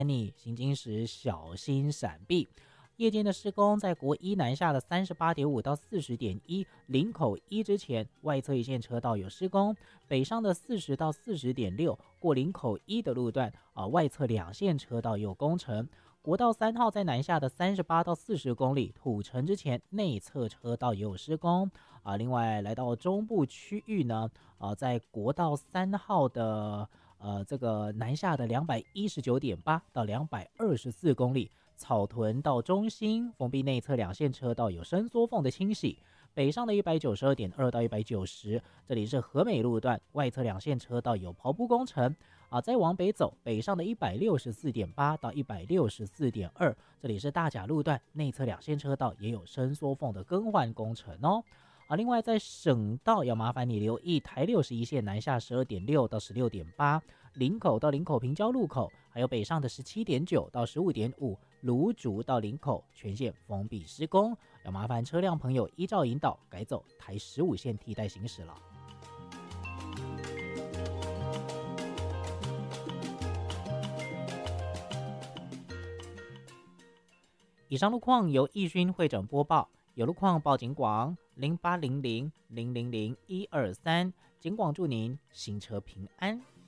你行经时小心闪避。夜间的施工在国一南下的38.5到40.1林口一之前，外侧一线车道有施工；北上的40到40.6过林口一的路段外侧两线车道有工程。国道3号在南下的38到40公里土城之前，内侧车道也有施工另外来到中部区域呢在国道3号的这个南下的219.8到224公里，草屯到中心封闭内侧两线车道有伸缩缝的清洗。北上的192.2到190，这里是和美路段外侧两线车道有刨铺工程再往北走，北上的164.8到164.2，这里是大甲路段内侧两线车道也有伸缩缝的更换工程另外在省道要麻烦你留意台61线南下12.6到16.8，林口到林口平交路口，还有北上的17.9到15.5，芦竹到林口全线封闭施工，要麻烦车辆朋友依照引导改走台15线替代行驶了。以上路况由义勋会诊播报，有路况报警广0800000123，警广祝您行车平安。